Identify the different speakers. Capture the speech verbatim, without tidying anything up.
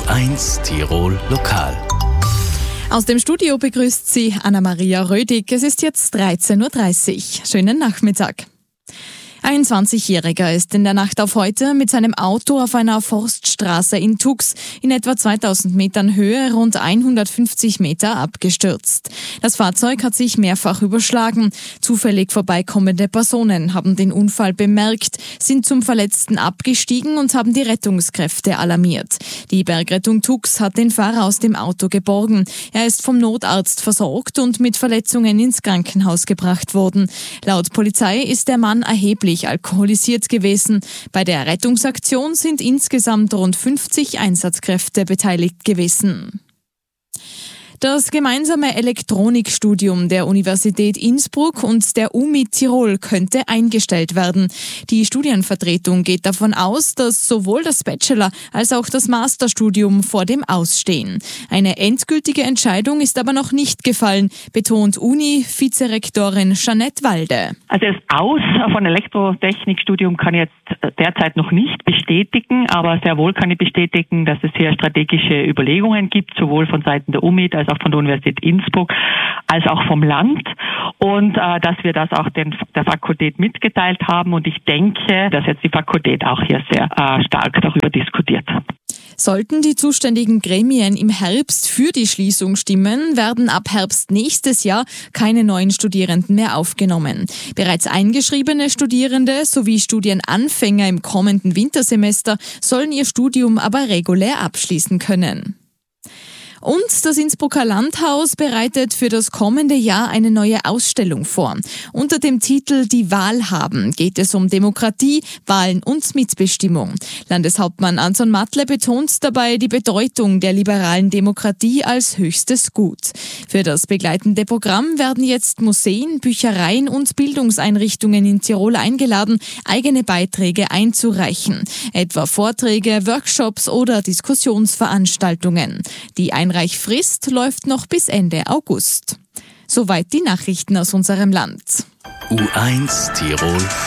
Speaker 1: eins Tirol Lokal.
Speaker 2: Aus dem Studio begrüßt Sie Anna-Maria Rödig. Es ist jetzt dreizehn Uhr dreißig. Schönen Nachmittag. Ein zwanzigjähriger ist in der Nacht auf heute mit seinem Auto auf einer Forststraße in Tux in etwa zweitausend Metern Höhe rund hundertfünfzig Meter abgestürzt. Das Fahrzeug hat sich mehrfach überschlagen. Zufällig vorbeikommende Personen haben den Unfall bemerkt, sind zum Verletzten abgestiegen und haben die Rettungskräfte alarmiert. Die Bergrettung Tux hat den Fahrer aus dem Auto geborgen. Er ist vom Notarzt versorgt und mit Verletzungen ins Krankenhaus gebracht worden. Laut Polizei ist der Mann erheblich alkoholisiert gewesen. Bei der Rettungsaktion sind insgesamt rund fünfzig Einsatzkräfte beteiligt gewesen. Das gemeinsame Elektronikstudium der Universität Innsbruck und der U M I Tirol könnte eingestellt werden. Die Studienvertretung geht davon aus, dass sowohl das Bachelor- als auch das Masterstudium vor dem Ausstehen. Eine endgültige Entscheidung ist aber noch nicht gefallen, betont Uni-Vizerektorin Jeanette Walde.
Speaker 3: Also das Aus von Elektrotechnikstudium kann ich jetzt derzeit noch nicht bestätigen, aber sehr wohl kann ich bestätigen, dass es hier strategische Überlegungen gibt, sowohl von Seiten der U M I als auch von der Universität Innsbruck, als auch vom Land, und äh, dass wir das auch den, der Fakultät mitgeteilt haben, und ich denke, dass jetzt die Fakultät auch hier sehr äh, stark darüber diskutiert hat.
Speaker 2: Sollten die zuständigen Gremien im Herbst für die Schließung stimmen, werden ab Herbst nächstes Jahr keine neuen Studierenden mehr aufgenommen. Bereits eingeschriebene Studierende sowie Studienanfänger im kommenden Wintersemester sollen ihr Studium aber regulär abschließen können. Und das Innsbrucker Landhaus bereitet für das kommende Jahr eine neue Ausstellung vor. Unter dem Titel Die Wahl haben geht es um Demokratie, Wahlen und Mitbestimmung. Landeshauptmann Anton Matle betont dabei die Bedeutung der liberalen Demokratie als höchstes Gut. Für das begleitende Programm werden jetzt Museen, Büchereien und Bildungseinrichtungen in Tirol eingeladen, eigene Beiträge einzureichen, etwa Vorträge, Workshops oder Diskussionsveranstaltungen. Die Einreichfrist läuft noch bis Ende August. Soweit die Nachrichten aus unserem Land.
Speaker 1: U eins Tirol